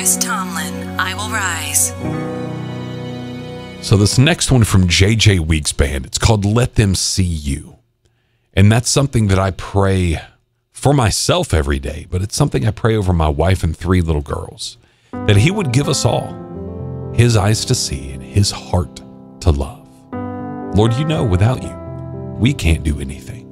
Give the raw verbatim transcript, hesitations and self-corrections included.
Chris Tomlin, I Will Rise. So this next one from J J Weeks Band, it's called Let Them See You. And that's something that I pray for myself every day, but it's something I pray over my wife and three little girls, that he would give us all his eyes to see and his heart to love. Lord, you know without you, we can't do anything.